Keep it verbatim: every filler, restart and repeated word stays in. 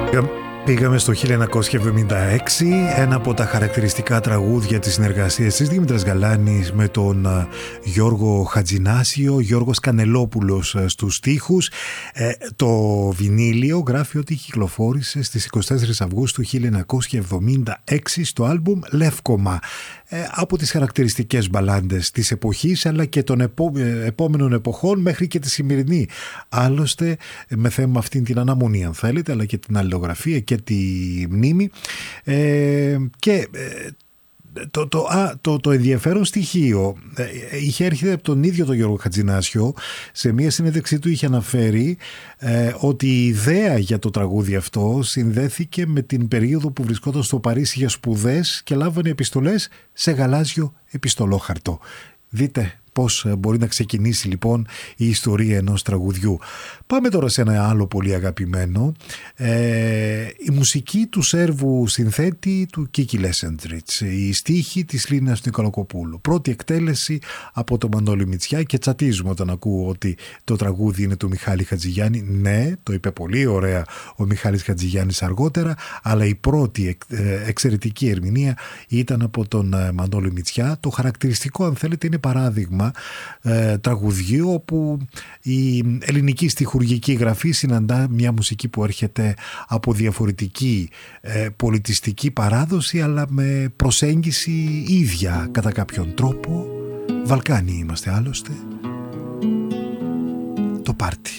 Πήγαμε στο χίλια εννιακόσια εβδομήντα έξι, ένα από τα χαρακτηριστικά τραγούδια της συνεργασίας της Δήμητρας Γαλάνης με τον Γιώργο Χατζηνάσιο, Γιώργος Κανελόπουλος στους στίχους. Ε, το βινίλιο γράφει ότι κυκλοφόρησε στις εικοστή τέταρτη Αυγούστου χίλια εννιακόσια εβδομήντα έξι στο άλμπουμ Λεύκομα. Ε, από τις χαρακτηριστικές μπαλάντες της εποχής αλλά και των επό, ε, επόμενων εποχών μέχρι και τη σημερινή. Άλλωστε με θέμα αυτήν την αναμονή αν θέλετε, αλλά και την αλληλογραφία και τη μνήμη. Ε, και ε, το, το, α, το, το ενδιαφέρον στοιχείο ε, είχε έρχεται από τον ίδιο τον Γιώργο Χατζηνάσιο. Σε μια συνέντευξή του είχε αναφέρει ε, ότι η ιδέα για το τραγούδι αυτό συνδέθηκε με την περίοδο που βρισκόταν στο Παρίσι για σπουδές και λάβανε επιστολές σε γαλάζιο επιστολόχαρτο. Δείτε πώς μπορεί να ξεκινήσει λοιπόν η ιστορία ενός τραγουδιού. Πάμε τώρα σε ένα άλλο πολύ αγαπημένο. Ε, η μουσική του Σέρβου συνθέτη του Κίκη Λέσεντριτς. Η στίχη της Λίνας Νικολακοπούλου. Πρώτη εκτέλεση από τον Μανώλη Μητσιά και τσατίζουμε όταν ακούω ότι το τραγούδι είναι του Μιχάλη Χατζηγιάννη. Ναι, το είπε πολύ ωραία ο Μιχάλης Χατζηγιάννης αργότερα, αλλά η πρώτη εξαιρετική ερμηνεία ήταν από τον Μανώλη Μητσιά. Το χαρακτηριστικό αν θέλετε είναι παράδειγμα Ε, τραγουδιού όπου η ελληνική στιχουργική γραφή συναντά μια μουσική που έρχεται από διαφορετική ε, πολιτιστική παράδοση αλλά με προσέγγιση ίδια κατά κάποιον τρόπο. Βαλκάνοι είμαστε άλλωστε. Το πάρτι.